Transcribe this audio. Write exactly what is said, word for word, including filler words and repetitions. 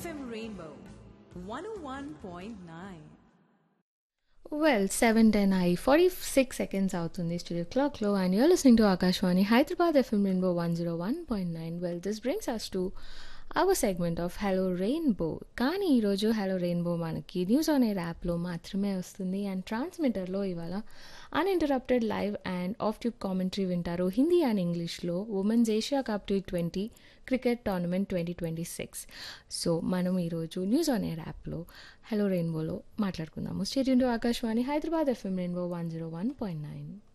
F M Rainbow one oh one point nine. Well seven ten అయి forty six seconds అవుతుంది studio క్లాక్లో and your listening to Akashvani Hyderabad FM rainbow one zero one point nine well this brings us to our segment of hello rainbow. కానీ ఈరోజు hello rainbow మనకి news on air యాప్లో మాత్రమే వస్తుంది and ట్రాన్స్మిటర్లో ఇవాళ uninterrupted live and of tube commentary వింటారు Hindi and ఇంగ్లీష్లో women's Asia cup T twenty cricket tournament twenty twenty six. So మనం ఈరోజు న్యూస్ ఆన్ ఎయిర్ యాప్లో హలో రెయిన్బోలో మాట్లాడుకుందాము. State to Akashvani Hyderabad FM rainbow one zero one point nine.